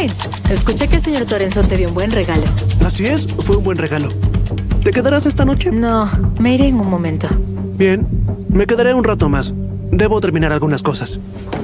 Merlin, escuché que el señor Torenzo te dio un buen regalo. Así es, fue un buen regalo. ¿Te quedarás esta noche? No, me iré en un momento. Bien, me quedaré un rato más. Debo terminar algunas cosas.